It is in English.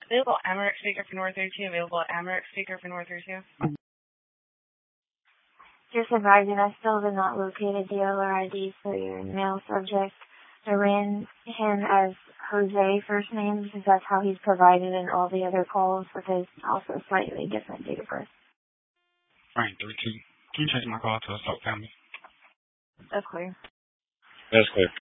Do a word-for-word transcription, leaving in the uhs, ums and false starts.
Available Emirates speaker for North thirty-two. Available Emirates speaker for North thirty-two. Just advising, I still did not locate a dealer I D for your mail subject. I ran him as Jose first name because that's how he's provided in all the other calls with his also slightly different date of birth. Frank thirty-two. Can you change my call to a Assault Family? That's clear. That's clear.